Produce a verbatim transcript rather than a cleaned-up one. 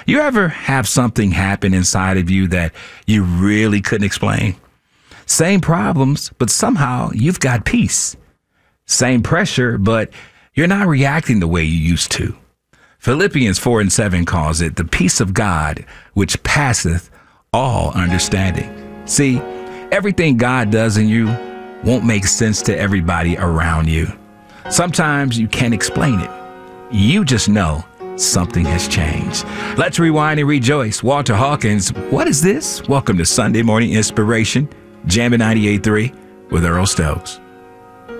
You ever have something happen inside of you that you really couldn't explain? Same problems, but somehow you've got peace. Same pressure, but you're not reacting the way you used to. Philippians four and seven calls it the peace of God, which passeth all understanding. See, everything God does in you won't make sense to everybody around you. Sometimes you can't explain it. You just know something has changed. Let's rewind and rejoice. Walter Hawkins, what is this? Welcome to Sunday Morning Inspiration, Jammin' ninety-eight point three with Earl Stokes.